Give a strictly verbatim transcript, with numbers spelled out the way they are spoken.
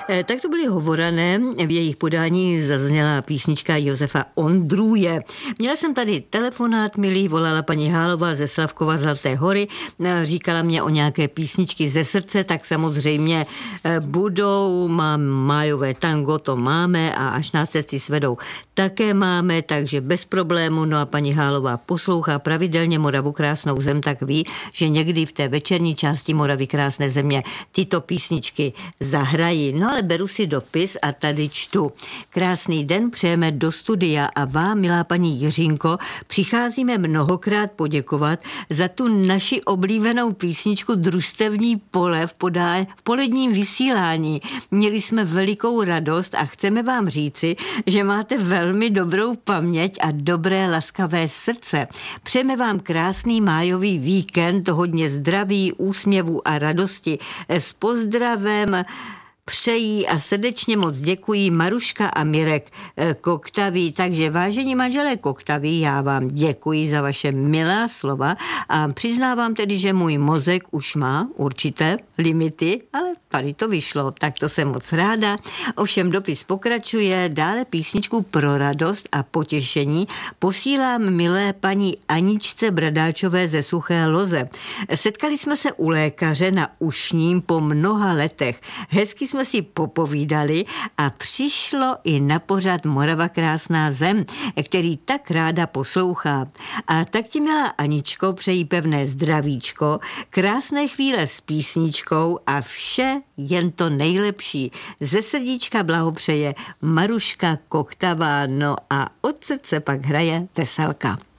Tak to byly Hovorané, v jejich podání zazněla písnička Josefa Ondruje. Měla jsem tady telefonát, milý, volala paní Hálová ze Slavkova Zlaté hory, říkala mě o nějaké písničky ze srdce, tak samozřejmě budou, mám májové tango, to máme a až nás cesty svedou také máme, takže bez problému. No a paní Hálová poslouchá pravidelně Moravu krásnou zem, tak ví, že někdy v té večerní části Moravy krásné země tyto písničky zahrají. No ale beru si dopis a tady čtu. Krásný den přejeme do studia a vám, milá paní Jiřinko, přicházíme mnohokrát poděkovat za tu naši oblíbenou písničku Družstevní pole v, podá... v poledním vysílání. Měli jsme velikou radost a chceme vám říci, že máte velmi dobrou paměť a dobré laskavé srdce. Přejeme vám krásný májový víkend, hodně zdraví, úsměvů a radosti. S pozdravem přejí a srdečně moc děkují Maruška a Mirek Koktaví. Takže vážení manželé Koktaví, já vám děkuji za vaše milá slova a přiznávám tedy, že můj mozek už má určité limity, ale tady to vyšlo, tak to jsem moc ráda. Ovšem dopis pokračuje, dále písničku pro radost a potěšení posílám milé paní Aničce Bradáčové ze Suché Loze. Setkali jsme se u lékaře na ušním po mnoha letech. Hezky jsme si popovídali a přišlo i na pořad Morava krásná zem, který tak ráda poslouchá. A tak ti, milá Aničko, přeji pevné zdravíčko, krásné chvíle s písničkou a vše jen to nejlepší. Ze srdíčka blahopřeje Maruška Koktavá, no a od srdce pak hraje Veselka.